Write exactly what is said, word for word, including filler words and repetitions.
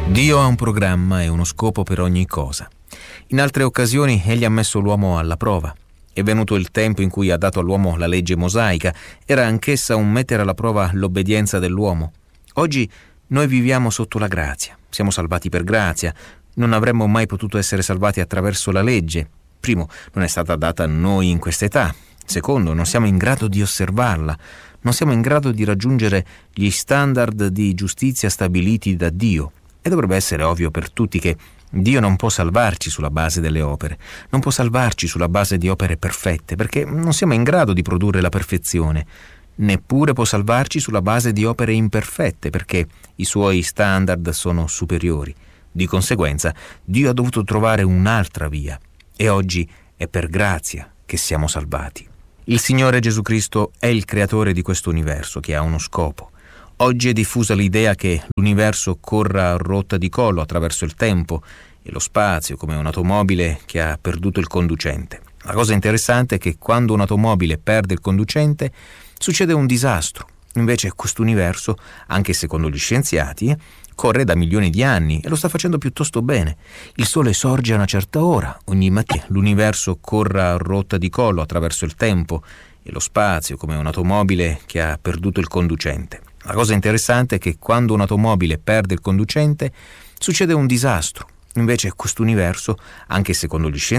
Dio ha un programma e uno scopo per ogni cosa. In altre occasioni egli ha messo l'uomo alla prova. È venuto il tempo in cui ha dato all'uomo la legge mosaica. Era anch'essa un mettere alla prova l'obbedienza dell'uomo. Oggi noi viviamo sotto la grazia. Siamo salvati per grazia. Non avremmo mai potuto essere salvati attraverso la legge. Primo, non è stata data a noi in quest'età. Secondo, non siamo in grado di osservarla. Non siamo in grado di raggiungere gli standard di giustizia stabiliti da Dio. E dovrebbe essere ovvio per tutti che Dio non può salvarci sulla base delle opere, non può salvarci sulla base di opere perfette, perché non siamo in grado di produrre la perfezione. Neppure può salvarci sulla base di opere imperfette, perché i suoi standard sono superiori. Di conseguenza, Dio ha dovuto trovare un'altra via, e oggi è per grazia che siamo salvati. Il Signore Gesù Cristo è il creatore di questo universo che ha uno scopo. Oggi è diffusa l'idea che l'universo corra a rotta di collo attraverso il tempo e lo spazio come un'automobile che ha perduto il conducente. La cosa interessante è che quando un'automobile perde il conducente succede un disastro. Invece questo universo, anche secondo gli scienziati, corre da milioni di anni e lo sta facendo piuttosto bene. Il sole sorge a una certa ora ogni mattina. L'universo corra a rotta di collo attraverso il tempo e lo spazio come un'automobile che ha perduto il conducente. La cosa interessante è che quando un'automobile perde il conducente succede un disastro. Invece questo universo, anche secondo gli scienziati,